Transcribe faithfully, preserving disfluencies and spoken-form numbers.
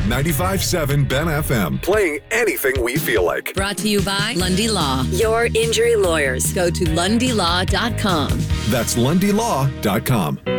ninety-five point seven Ben F M. Playing anything we feel like. Brought to you by Lundy Law, your injury lawyers. Go to lundy law dot com. That's lundy law dot com.